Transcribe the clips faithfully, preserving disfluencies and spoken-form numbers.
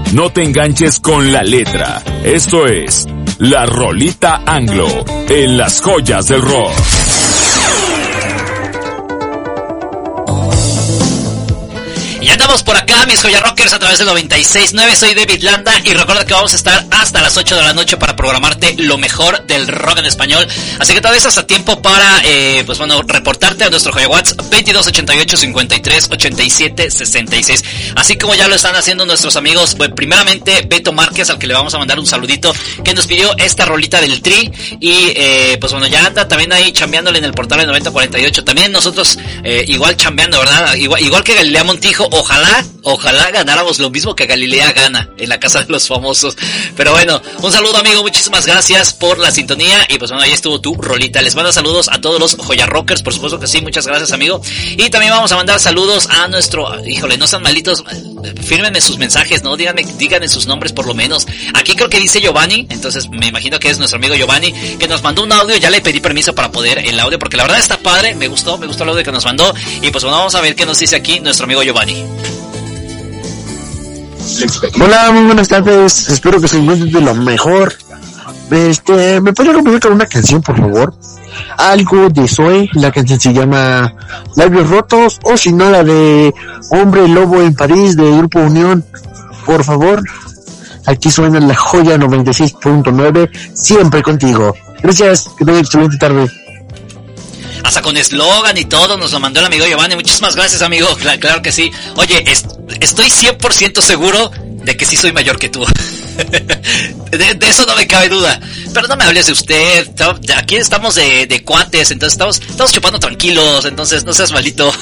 No te enganches con la letra. Esto es La Rolita Anglo en Las Joyas del Rock. Y andamos por acá, mis Joya Rockers, a través del noventa y seis punto nueve. Soy David Landa y recuerda que vamos a estar hasta las ocho de la noche para programarte lo mejor del rock en español. Así que todavía estás a tiempo para, eh, pues bueno, reportarte a nuestro Joya WhatsApp veintidós ochenta y ocho cincuenta y tres ochenta y siete sesenta y seis. Así como ya lo están haciendo nuestros amigos, pues primeramente Beto Márquez, al que le vamos a mandar un saludito, que nos pidió esta rolita del Tri. Y eh, pues bueno, ya anda también ahí chambeándole en el portal de noventa cuarenta y ocho. También nosotros eh, igual chambeando, ¿verdad? Igual, igual que Galilea Montijo. Ojalá, ojalá ganáramos lo mismo que Galilea gana en la Casa de los Famosos. Pero bueno, un saludo, amigo, muchísimas gracias por la sintonía. Y pues bueno, ahí estuvo tu rolita. Les mando saludos a todos los Joya Rockers, por supuesto que sí, muchas gracias, amigo. Y también vamos a mandar saludos a nuestro, híjole, no sean malitos, fírmenme sus mensajes, ¿no? Díganme, díganme sus nombres por lo menos. Aquí creo que dice Giovanni, entonces me imagino que es nuestro amigo Giovanni, que nos mandó un audio. Ya le pedí permiso para poder el audio, porque la verdad está padre, me gustó, me gustó el audio que nos mandó. Y pues bueno, vamos a ver qué nos dice aquí nuestro amigo Giovanni. Hola, muy buenas tardes, espero que se encuentren de lo mejor. Este, ¿me podría comenzar con una canción, por favor? Algo de Zoe, la canción se llama Labios Rotos, o si no, la de Hombre Lobo en París, de Grupo Unión, por favor. Aquí suena La Joya noventa y seis punto nueve, siempre contigo. Gracias, que tengan excelente tarde. Hasta con eslogan y todo nos lo mandó el amigo Giovanni. Muchísimas gracias, amigo. Claro, claro que sí. Oye, est- estoy cien por ciento seguro de que sí soy mayor que tú. de, de eso no me cabe duda. Pero no me hables de usted. Aquí estamos de, de cuates, entonces estamos, estamos chupando tranquilos. Entonces no seas malito.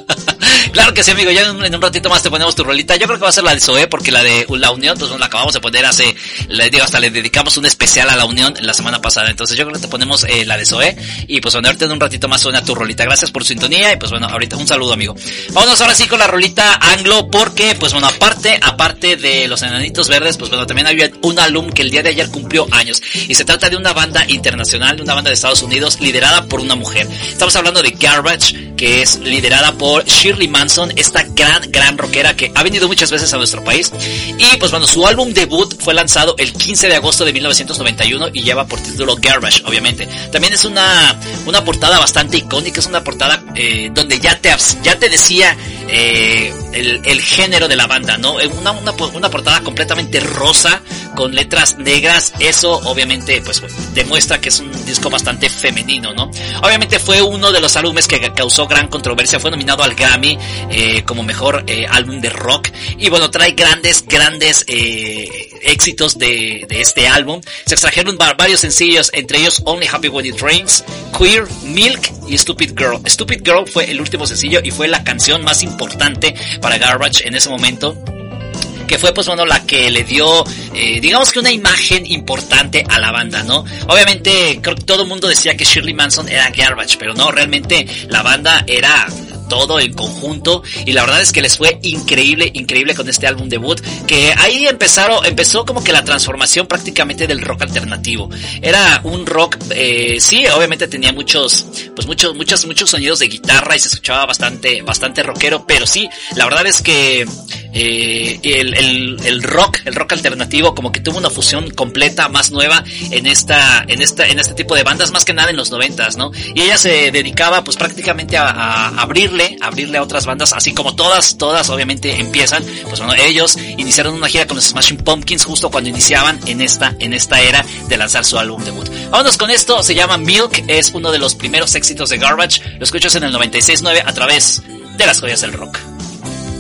Claro que sí, amigo, ya en un, en un ratito más te ponemos tu rolita. Yo creo que va a ser la de Zoé, porque la de La Unión, pues la acabamos de poner hace, le digo, hasta le dedicamos un especial a La Unión la semana pasada. Entonces yo creo que te ponemos eh, la de Zoé. Y pues bueno, ahorita en un ratito más suena tu rolita. Gracias por su sintonía. Y pues bueno, ahorita un saludo, amigo. Vámonos ahora sí con la rolita Anglo, porque pues bueno, aparte, aparte de los Enanitos Verdes, pues bueno, también había un álbum que el día de ayer cumplió años. Y se trata de una banda internacional, de una banda de Estados Unidos, liderada por una mujer. Estamos hablando de Garbage, que es liderada por Shirley Manson, esta gran, gran rockera que ha venido muchas veces a nuestro país. Y pues bueno, su álbum debut fue lanzado el quince de agosto de mil novecientos noventa y uno y lleva por título Garbage, obviamente. También es una, una portada bastante icónica, es una portada eh, donde ya te, ya te decía eh, el, el género de la banda, ¿no? Una, una, una portada completamente rosa, con letras negras. Eso obviamente pues demuestra que es un disco bastante femenino, ¿no? Obviamente fue uno de los álbumes que causó gran controversia, fue nominado al Grammy eh, como mejor eh, álbum de rock. Y bueno, trae grandes, grandes eh, éxitos de, de este álbum. Se extrajeron varios sencillos, entre ellos Only Happy When It Rains, Queer, Milk y Stupid Girl. Stupid Girl fue el último sencillo y fue la canción más importante para Garbage en ese momento, que fue pues bueno la que le dio eh, digamos que una imagen importante a la banda, ¿no? Obviamente creo que todo el mundo decía que Shirley Manson era Garbage, pero no, realmente la banda era todo en conjunto, y la verdad es que les fue increíble, increíble con este álbum debut, que ahí empezaron, empezó como que la transformación prácticamente del rock alternativo. Era un rock, eh, sí, obviamente tenía muchos, pues muchos, muchos, muchos sonidos de guitarra y se escuchaba bastante, bastante rockero, pero sí, la verdad es que eh, el, el, el rock, el rock alternativo como que tuvo una fusión completa, más nueva en esta, en esta, en este tipo de bandas, más que nada en los noventas, ¿no? Y ella se dedicaba pues prácticamente a, a abrirle abrirle a otras bandas, así como todas, todas obviamente empiezan, pues bueno, ellos iniciaron una gira con los Smashing Pumpkins justo cuando iniciaban en esta, en esta era de lanzar su álbum debut. Vámonos con esto, se llama Milk, es uno de los primeros éxitos de Garbage, lo escuchas en el noventa y seis punto nueve a través de Las Joyas del Rock.